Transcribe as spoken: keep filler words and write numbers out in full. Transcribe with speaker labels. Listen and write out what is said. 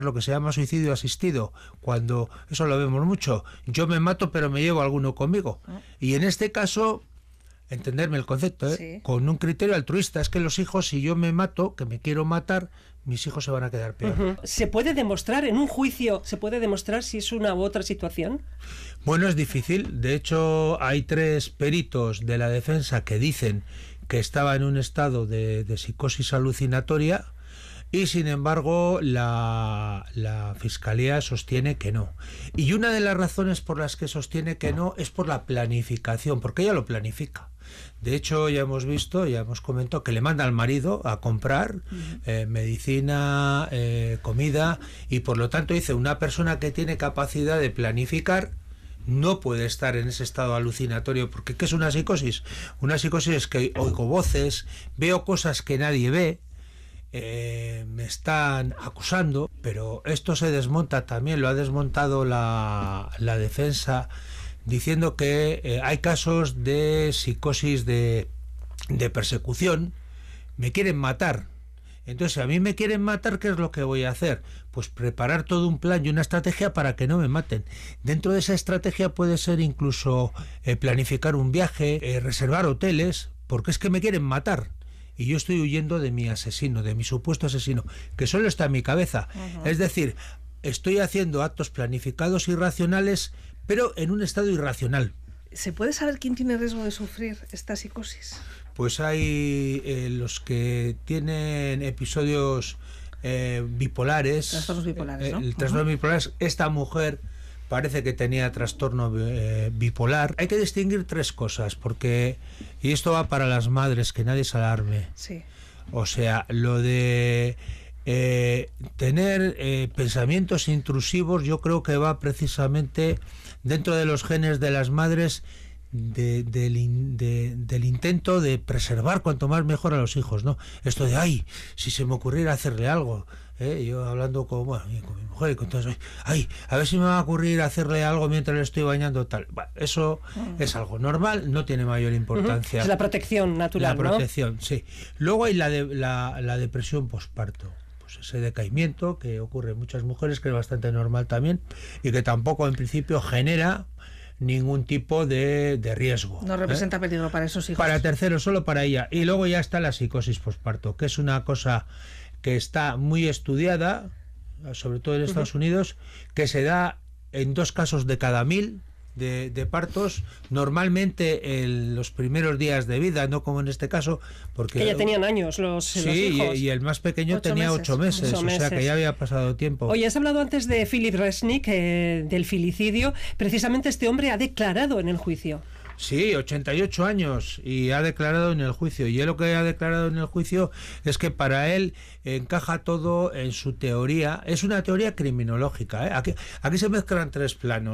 Speaker 1: lo que se llama suicidio asistido, cuando eso lo vemos mucho, yo me mato pero me llevo a alguno conmigo. Y en este caso, entenderme el concepto, ¿eh? Sí. Con un criterio altruista, es que los hijos, si yo me mato, que me quiero matar, mis hijos se van a quedar peor.
Speaker 2: Uh-huh. ¿Se puede demostrar en un juicio, se puede demostrar si es una u otra situación?
Speaker 1: Bueno, es difícil. De hecho, hay tres peritos de la defensa que dicen que estaba en un estado de, de psicosis alucinatoria, y sin embargo la, la Fiscalía sostiene que no. Y una de las razones por las que sostiene que no es por la planificación, porque ella lo planifica. De hecho, ya hemos visto, ya hemos comentado que le manda al marido a comprar uh-huh. eh, medicina, eh, comida, y por lo tanto dice, una persona que tiene capacidad de planificar no puede estar en ese estado alucinatorio, porque ¿qué es una psicosis? Una psicosis es que oigo voces, veo cosas que nadie ve, Eh, me están acusando, pero esto se desmonta también, lo ha desmontado la, la defensa, diciendo que eh, hay casos de psicosis de, de persecución, me quieren matar. Entonces, si a mí me quieren matar, ¿qué es lo que voy a hacer? Pues preparar todo un plan y una estrategia para que no me maten. Dentro de esa estrategia puede ser incluso eh, planificar un viaje, eh, reservar hoteles, porque es que me quieren matar. Y yo estoy huyendo de mi asesino, de mi supuesto asesino, que solo está en mi cabeza. Uh-huh. Es decir, estoy haciendo actos planificados y racionales, pero en un estado irracional.
Speaker 3: ¿Se puede saber quién tiene riesgo de sufrir esta psicosis?
Speaker 1: Pues hay eh, los que tienen episodios eh, bipolares.
Speaker 3: Trastornos bipolares,
Speaker 1: eh,
Speaker 3: ¿no?
Speaker 1: El trastorno
Speaker 3: Uh-huh.
Speaker 1: bipolar. Esta mujer parece que tenía trastorno eh, bipolar. Hay que distinguir tres cosas, porque, y esto va para las madres, que nadie se alarme.
Speaker 3: Sí.
Speaker 1: O sea, lo de eh, tener eh, pensamientos intrusivos, yo creo que va precisamente dentro de los genes de las madres, de, de, de, del intento de preservar cuanto más mejor a los hijos, ¿no? Esto de, ay, si se me ocurriera hacerle algo, ¿eh? Yo hablando con, bueno, con mi mujer y con todas, ay, a ver si me va a ocurrir hacerle algo mientras le estoy bañando, tal. Bueno, eso uh-huh. es algo normal, no tiene mayor importancia.
Speaker 2: Uh-huh. Es la protección natural,
Speaker 1: La protección,
Speaker 2: ¿no?
Speaker 1: sí. Luego hay la, de, la, la depresión posparto. Ese decaimiento que ocurre en muchas mujeres, que es bastante normal también, y que tampoco en principio genera ningún tipo de, de riesgo.
Speaker 3: No representa
Speaker 1: ¿eh?
Speaker 3: peligro para esos hijos.
Speaker 1: Para terceros, solo para ella. Y luego ya está la psicosis posparto, que es una cosa que está muy estudiada, sobre todo en Estados uh-huh. Unidos, que se da en dos casos de cada mil de, de partos, normalmente en los primeros días de vida, no como en este caso, porque
Speaker 2: que ya tenían años los,
Speaker 1: sí,
Speaker 2: los hijos.
Speaker 1: Y, y el más pequeño
Speaker 3: ocho
Speaker 1: tenía
Speaker 3: meses.
Speaker 1: ocho meses,
Speaker 2: ocho
Speaker 1: o sea
Speaker 2: meses.
Speaker 1: que ya había pasado tiempo.
Speaker 2: Oye, has hablado antes de Philip Resnick, eh, del filicidio. Precisamente este hombre ha declarado en el juicio.
Speaker 1: Sí, ochenta y ocho años, y ha declarado en el juicio. Y él lo que ha declarado en el juicio es que para él encaja todo en su teoría. Es una teoría criminológica, ¿eh? Aquí, aquí se mezclan tres planos.